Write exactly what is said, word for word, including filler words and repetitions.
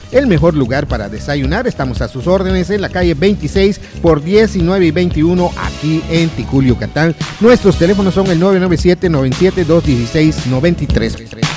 el mejor lugar para desayunar. Estamos a sus órdenes en la calle veintiséis por diecinueve y veintiuno aquí en Ticul, Yucatán. Nuestros teléfonos son el nueve nueve siete, nueve siete dos, uno seis nueve tres.